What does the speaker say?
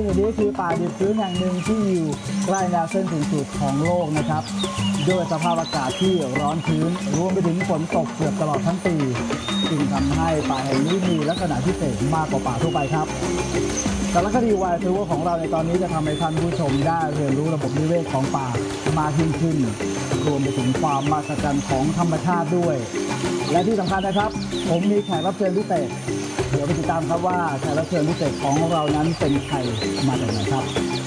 จุดนี้คือป่าดิบชื้นแห่งหนึ่งที่อยู่ใกล้แนวเส้นศูนย์สูตรของโลกนะครับด้วยสภาพอากาศที่ร้อนชื้นรวมไปถึงฝนตกเกือบตลอดทั้งปีจึงทำให้ป่าแห่งนี้มีลักษณะพิเศษมากกว่าป่าทั่วไปครับสารคดีวายทัวร์ของเราในตอนนี้จะทำให้ท่านผู้ชมได้เรียนรู้ระบบนิเวศของป่ามากยิ่งขึ้นรวมไปถึงความมหัศจรรย์ของธรรมชาติด้วยและที่สำคัญนะครับผมมีแขกรับเชิญพิเศษเดี๋ยวไปติดตามครับว่าแขกรับเชิญพิเศษของเรานั้นเป็นใครมาจากไหนครับ